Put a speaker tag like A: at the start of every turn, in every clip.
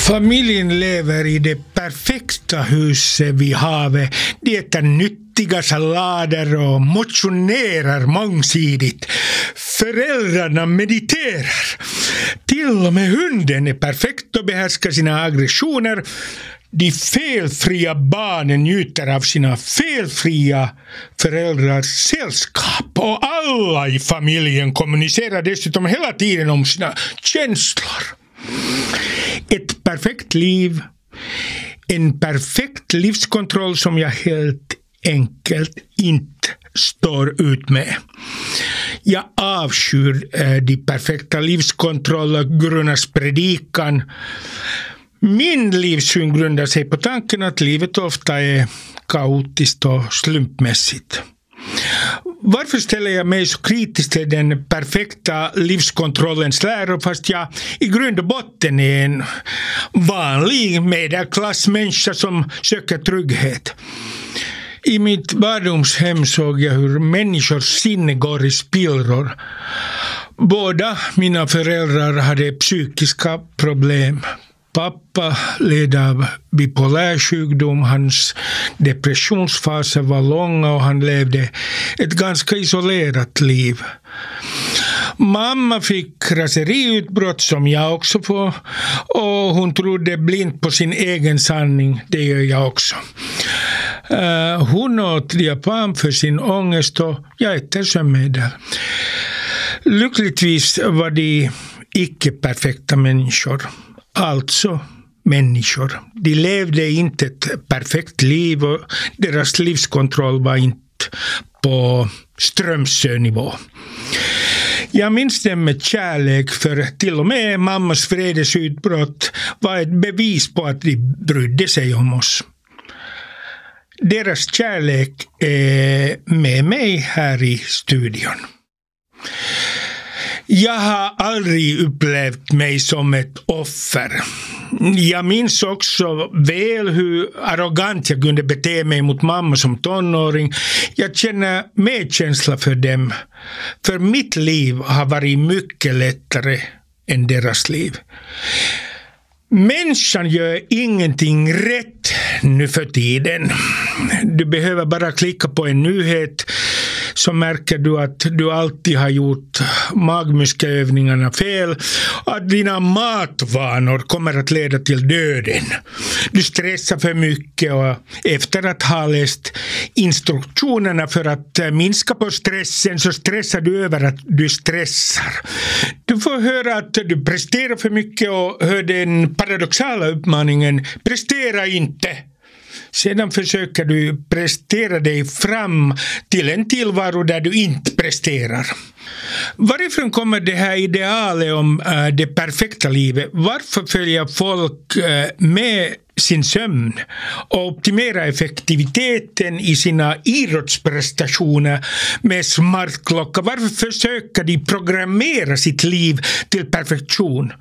A: Familjen lever i det perfekta huset vid havet. De äter nyttiga salader och motionerar mångsidigt. Föräldrarna mediterar. Till och med hunden är perfekt och behärskar sina aggressioner. De felfria barnen njuter av sina felfria föräldrars sällskap. Och alla i familjen kommunicerar dessutom hela tiden om sina känslor. Ett perfekt liv, en perfekt livskontroll som jag helt enkelt inte står ut med. Jag avskyr de perfekta livskontrollgrunnas predikan. Min livssyn grundar sig på tanken att livet ofta är kaotiskt och slumpmässigt. Varför ställer jag mig så kritiskt till den perfekta livskontrollens läror fast jag i grund och botten är en vanlig medelklassmänniska som söker trygghet? I mitt barndomshem såg jag hur människors sinne går i spillror. Båda mina föräldrar hade psykiska problem. Pappa led av bipolär sjukdom, hans depressionsfaser var långa och han levde ett ganska isolerat liv. Mamma fick raseriutbrott som jag också får och hon trodde blint på sin egen sanning, det gör jag också. Hon åt diapam för sin ångest och jag äter sömnmedel. Lyckligtvis var de icke-perfekta människor. Alltså människor. De levde inte ett perfekt liv och deras livskontroll var inte på Strömsö-nivå. Jag minns dem med kärlek för till och med mammas vredesutbrott var ett bevis på att de brydde sig om oss. Deras kärlek är med mig här i studion. Jag har aldrig upplevt mig som ett offer. Jag minns också väl hur arrogant jag kunde bete mig mot mamma som tonåring. Jag känner medkänsla för dem. För mitt liv har varit mycket lättare än deras liv. Människan gör ingenting rätt nu för tiden. Du behöver bara klicka på en nyhet så märker du att du alltid har gjort magmuskelövningarna fel och att dina matvanor kommer att leda till döden. Du stressar för mycket och efter att ha läst instruktionerna för att minska på stressen så stressar du över att du stressar. Du får höra att du presterar för mycket och hör den paradoxala uppmaningen prestera inte. Sedan försöker du prestera dig fram till en tillvaro där du inte presterar. Varifrån kommer det här idealet om det perfekta livet? Varför följer folk med sin sömn och optimerar effektiviteten i sina idrottsprestationer med smartklocka? Varför försöker de programmera sitt liv till perfektion?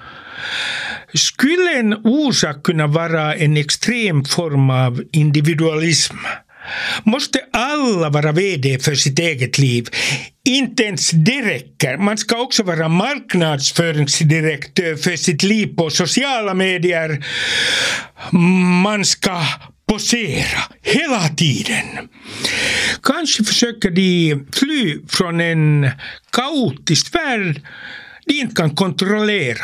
A: Skulle en orsak kunna vara en extrem form av individualism? Måste alla vara vd för sitt eget liv? Inte ens det räcker. Man ska också vara marknadsföringsdirektör för sitt liv på sociala medier. Man ska posera hela tiden. Kanske försöker de fly från en kaotisk värld de inte kan kontrollera.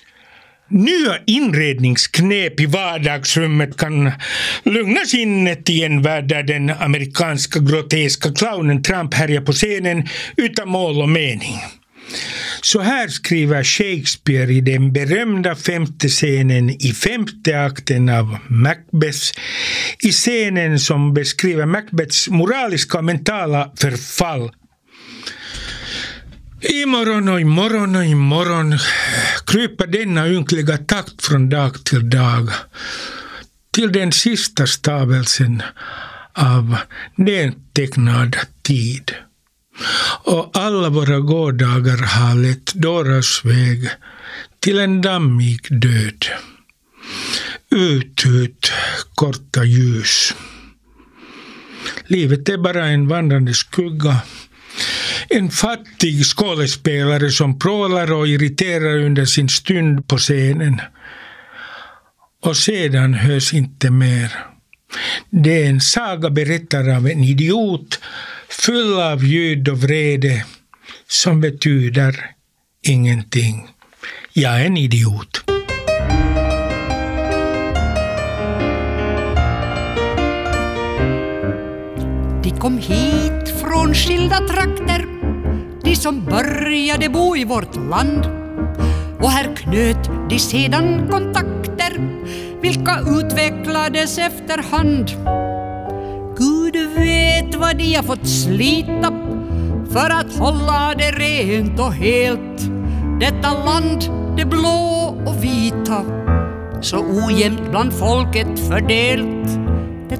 A: Nya inredningsknep i vardagsrummet kan lugna sinnet i en värld där den amerikanska groteska clownen Trump härjar på scenen utan mål och mening. Så här skriver Shakespeare i den berömda femte scenen i femte akten av Macbeth, i scenen som beskriver Macbeths moraliska och mentala förfall. Imorgon och imorgon och imorgon kryper denna ynkliga takt från dag till dag till den sista stavelsen av nedtecknad tid. Och alla våra gårdagar har lett Doras väg till en dammig död. Ut, korta ljus. Livet är bara en vandrande skugga. En fattig skådespelare som prålar och irriterar under sin stund på scenen. och sedan hörs inte mer. Det är en saga berättad av en idiot full av ljud och vrede som betyder ingenting. Jag är en idiot.
B: De kom hit från skilda trakter, de som började bo i vårt land. Och här knöt de sedan kontakter, vilka utvecklades efterhand. Gud vet vad de har fått slita för att hålla det rent och helt. Detta land, det blå och vita, så ojämnt bland folket fördelt.